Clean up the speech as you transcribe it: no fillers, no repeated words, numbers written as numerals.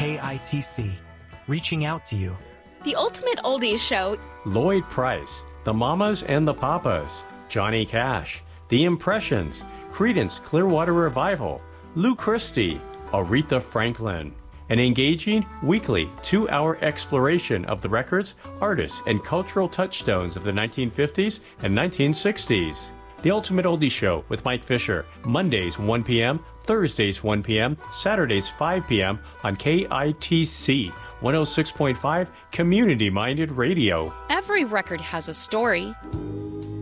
KITC, reaching out to you. The Ultimate Oldies Show. Lloyd Price, The Mamas and the Papas, Johnny Cash, The Impressions, Creedence Clearwater Revival, Lou Christie, Aretha Franklin. An engaging, weekly, 2-hour exploration of the records, artists, and cultural touchstones of the 1950s and 1960s. The Ultimate Oldie Show with Mike Fisher, Mondays 1 p.m., Thursdays 1 p.m., Saturdays 5 p.m. on KITC 106.5 Community-Minded Radio. Every record has a story.